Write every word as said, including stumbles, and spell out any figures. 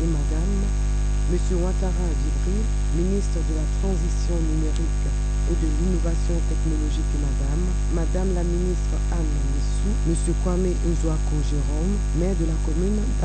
et Madame, M. Ouattara Djibril, ministre de la Transition numérique et de l'innovation technologique, Madame, Madame la ministre Anne Lissou, M. Kwame Ozoako Jérôme, maire de la commune